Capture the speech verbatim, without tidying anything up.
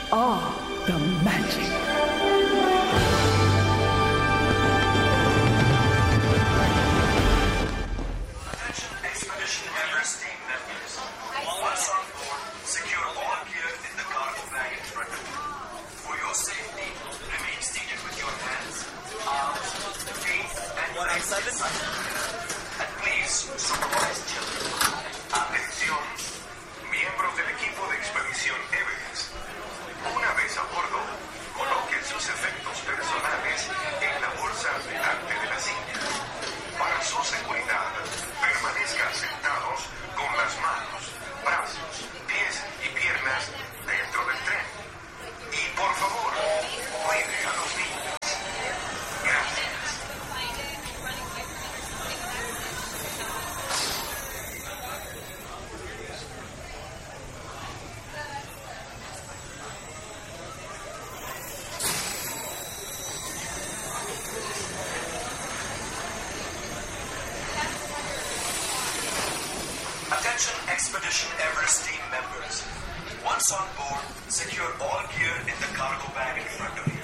are the magic. Attention Expedition Everest team members. Once on board, secure all gear in the cargo bag in front of you. For your safety, remain seated with your hands, arms, feet, and legs inside. And please supervise children. Atención, miembros del equipo de Expedición Everest. Una vez a bordo, coloquen sus efectos personales en la bolsa delante de la silla. Para su seguridad, permanezcan sentados con las manos, brazos, pies y piernas dentro del tren. Y por favor, cuide a los niños. Gracias. Attention Expedition Everest team members. Once on board, secure all gear in the cargo bag in front of you.